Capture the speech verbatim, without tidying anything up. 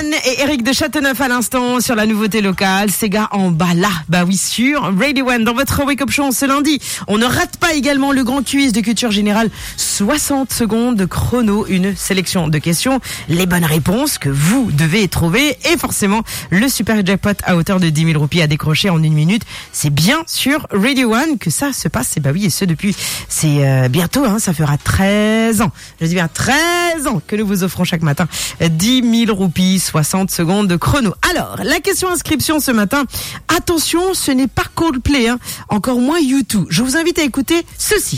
et Eric de Châteauneuf à l'instant sur la nouveauté locale. Sega en bas là, bah oui sûr. Radio One dans votre Wake Up Show ce lundi. On ne rate pas également le grand quiz de culture générale. soixante secondes de chrono, une sélection de questions, les bonnes réponses que vous devez trouver et forcément le super jackpot à hauteur de dix mille roupies à décrocher en une minute. C'est bien sur Radio One que ça se passe. Et bah oui, et ce depuis, c'est euh, bientôt, hein, ça fera treize ans. Je dis bien treize ans que nous vous offrons chaque matin dix mille roupies, soixante secondes de chrono. Alors, la question inscription ce matin. Attention, ce n'est pas Coldplay, hein, encore moins U deux. Je vous invite à écouter ceci.